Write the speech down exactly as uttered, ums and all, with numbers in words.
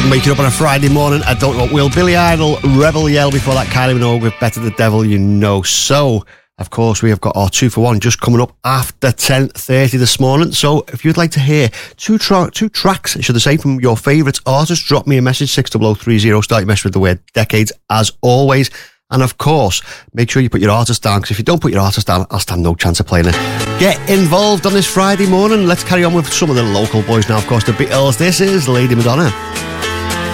didn't wake you up on a Friday morning, I don't know what will. Billy Idol, Rebel Yell, before that Kylie Minogue with Better the Devil You Know. So, of course, we have got our two for one just coming up after ten thirty this morning. So, if you'd like to hear two, tra- two tracks, should I say, from your favourite artists, drop me a message, six double oh three oh, start your message with the word decades, as always. And of course, make sure you put your artist down, because if you don't put your artist down, I'll stand no chance of playing it. Get involved on this Friday morning. Let's carry on with some of the local boys now. Of course, the Beatles. This is Lady Madonna.